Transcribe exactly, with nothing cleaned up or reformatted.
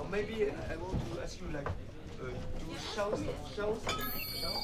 maybe I want to ask you like, uh, to shout, shout, shout.